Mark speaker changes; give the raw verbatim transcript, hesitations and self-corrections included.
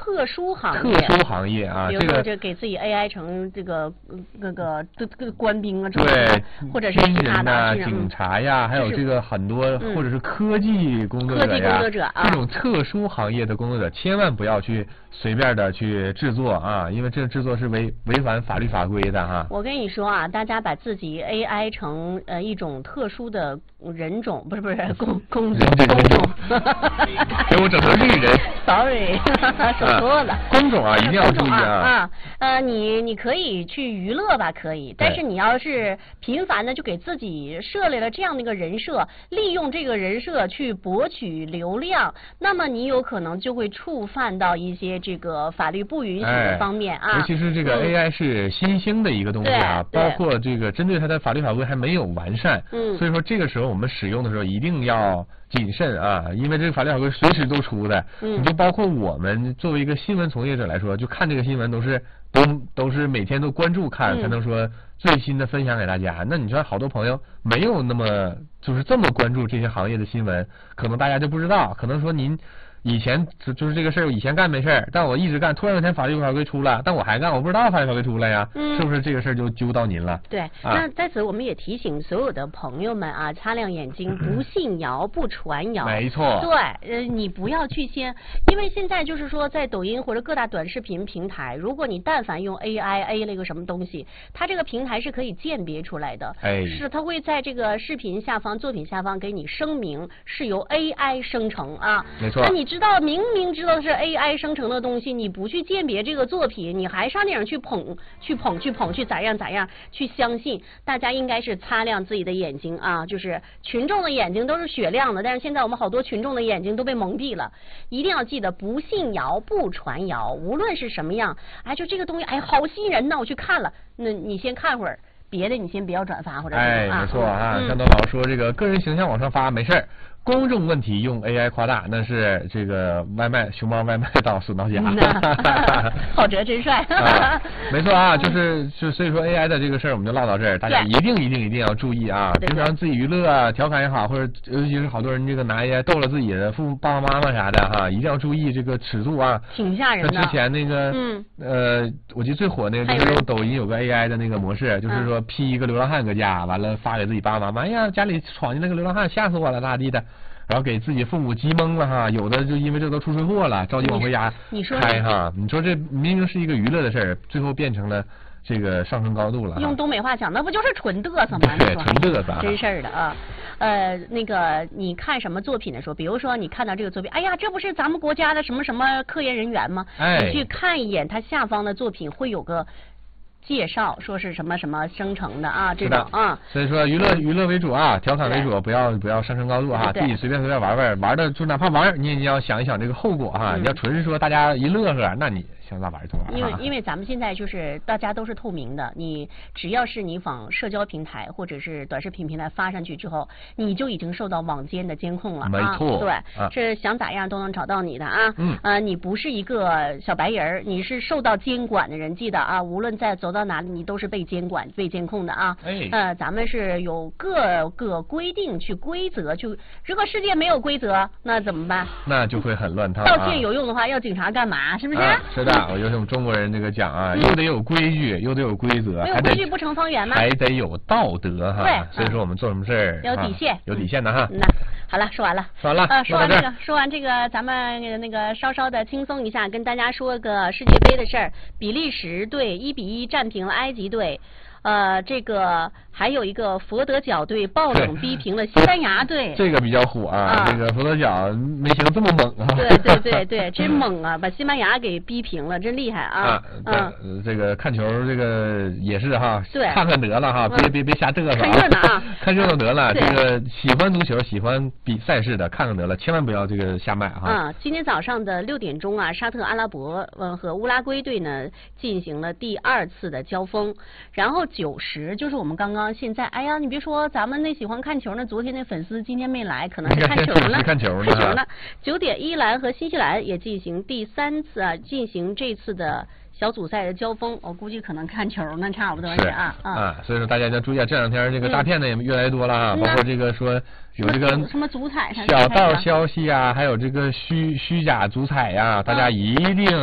Speaker 1: 特殊行业，
Speaker 2: 特殊行业啊，
Speaker 1: 比如说这给自己 A I 成这个这个这个官兵啊，
Speaker 2: 对，
Speaker 1: 或者是其他的
Speaker 2: 啊，警察呀，还有这个很多或者是科技工作者呀，
Speaker 1: 科技工作者啊，
Speaker 2: 这种特殊行业的工作者，千万不要去随便的去制作啊，因为这制作是违违反法律法规的哈。
Speaker 1: 我跟你说啊，大家把自己 A I 成呃一种特殊的人种，不是不是工工工种，
Speaker 2: 给我整成绿人
Speaker 1: ，sorry， 说错了。
Speaker 2: 工种啊，一定要注意啊。
Speaker 1: 啊，呃，你你可以去娱乐吧，可以，但是你要是频繁的就给自己设立了这样的一个人设，利用这个人设去博取流量，那么你有可能就会触犯到一些这个法律不允许的方面啊。
Speaker 2: 哎、尤其是这个 A I 是新兴的一个东西啊，
Speaker 1: 嗯、
Speaker 2: 包括这个针对它的法律法规还没有完善，
Speaker 1: 嗯，
Speaker 2: 所以说这个时候我们使用的时候一定要谨慎啊，因为这个法律法规随时都出的，
Speaker 1: 嗯，
Speaker 2: 你就包括我们作为一个新闻从业者来说，就看这个新闻都是都都是每天都关注看，才能说最新的分享给大家。嗯、那你说好多朋友没有那么就是这么关注这些行业的新闻，可能大家就不知道，可能说您以前就是这个事儿，我以前干没事儿，但我一直干，突然有一天法律法规出了，但我还干，我不知道法律法规出来呀，嗯、是不是这个事儿就揪到您了？
Speaker 1: 对，啊、那在此我们也提醒所有的朋友们啊，擦亮眼睛，不信谣，不传谣。
Speaker 2: 没错。
Speaker 1: 对，呃，你不要去先，因为现在就是说，在抖音或者各大短视频平台，如果你但凡用 A I A 了一个什么东西，它这个平台是可以鉴别出来的，
Speaker 2: 哎，
Speaker 1: 是它会在这个视频下方、作品下方给你声明是由 A I 生成啊。
Speaker 2: 没错。
Speaker 1: 那你知道明明知道是 A I 生成的东西，你不去鉴别这个作品，你还上那样去捧、去捧、去捧、去咋样咋样去相信，大家应该是擦亮自己的眼睛啊！就是群众的眼睛都是雪亮的，但是现在我们好多群众的眼睛都被蒙蔽了。一定要记得，不信谣，不传谣，无论是什么样，哎，就这个东西，哎，好吸引人呢，我去看了，那你先看会儿。别的你先不要转发或者
Speaker 2: 哎，没错啊，像东老说这个个人形象往上发没事儿，公众问题用 A I 夸大，那是这个外卖熊猫外卖到损到家。
Speaker 1: 郝哲真帅。
Speaker 2: 啊，没错啊，就是就所以说 A I 的这个事儿我们就唠到这儿，大家一定一定一定要注意啊，平常自己娱乐啊、调侃也好，或者尤其是好多人这个拿 A I 逗了自己的父母爸爸妈妈啥的哈，一定要注意这个尺度啊。
Speaker 1: 挺吓人的。
Speaker 2: 那之前那个，嗯，呃，我记得最火那个就是抖音有个 A I 的那个模式，就是说 P 一个流浪汉搁家，完了发给自己爸爸妈妈，哎呀，家里闯进那个流浪汉，吓死我了，咋地的。然后给自己父母急懵了哈，有的就因为这都出车祸了，着急往回家开哈。你说这明明是一个娱乐的事儿，最后变成了这个上升高度了。
Speaker 1: 用东北话讲，那不就是纯嘚瑟吗？
Speaker 2: 对，纯嘚瑟。
Speaker 1: 真事儿的啊。呃，那个你看什么作品的时候，比如说你看到这个作品，哎呀，这不是咱们国家的什么什么科研人员吗？
Speaker 2: 哎，
Speaker 1: 你去看一眼他下方的作品，会有个介绍，说是什么什么生成的啊，这种啊。
Speaker 2: 所以说娱乐娱乐为主啊，调侃为主，不要不要上升高度哈，自己随便随便玩玩，玩的就哪怕玩，你也要想一想这个后果哈。嗯、你要纯是说大家一乐呵，那你想咋玩就玩。
Speaker 1: 因为因为咱们现在就是大家都是透明的，你只要是你往社交平台或者是短视频平台发上去之后，你就已经受到网监的监控了。
Speaker 2: 没错。
Speaker 1: 啊、对，啊、是想咋样都能找到你的啊。
Speaker 2: 嗯。
Speaker 1: 呃，你不是一个小白人，你是受到监管的人，记得啊，无论在走到哪里，你都是被监管、被监控的啊。
Speaker 2: 哎。
Speaker 1: 呃，咱们是有各个规定去规则去，如果世界没有规则，那怎么办？
Speaker 2: 那就会很乱套。
Speaker 1: 道歉有用的话，要警察干嘛？是不是？
Speaker 2: 啊、是的。我就是我们中国人这个讲啊，又得有规矩，又得有规则，
Speaker 1: 没有规矩不成方圆吗？
Speaker 2: 还得有道德哈。
Speaker 1: 对，
Speaker 2: 所以说我们做什么事儿
Speaker 1: 有底线，
Speaker 2: 有底线的哈。
Speaker 1: 那好了，说完了，
Speaker 2: 说完了。
Speaker 1: 呃，说完这个，说完这个，咱们那个稍稍的轻松一下，跟大家说个世界杯的事儿。比利时队一比一战平了埃及队。呃，这个还有一个佛得角队爆冷逼平了西班牙队，
Speaker 2: 这个比较火啊！啊这个佛得角没想到这么猛啊！
Speaker 1: 对对对对，真猛啊！把西班牙给逼平了，真厉害啊！
Speaker 2: 啊，嗯，这个看球这个也是哈，
Speaker 1: 对，
Speaker 2: 看看得了哈，别别别瞎嘚瑟，
Speaker 1: 看热闹啊，
Speaker 2: 看热闹得了。这个喜欢足球、喜欢比赛事的，看看得了，千万不要这个瞎买哈。
Speaker 1: 啊，今天早上的六点钟啊，沙特阿拉伯呃和乌拉圭队呢进行了第二次的交锋，然后。九十就是我们刚刚现在，哎呀，你别说，咱们那喜欢看球呢，昨天那粉丝今天没来，可能是看球呢，
Speaker 2: 看球呢。
Speaker 1: 看球呢。九点，伊朗和新西兰也进行第三次啊，进行这次的小组赛的交锋，我估计可能看球呢，差不多是啊
Speaker 2: 啊。啊，所以说大家要注意啊，这两天这个诈骗的也越来越多了啊，嗯、包括这个说有这个
Speaker 1: 什么足彩
Speaker 2: 小道消息啊，还有这个虚虚假足彩呀、啊，大家一定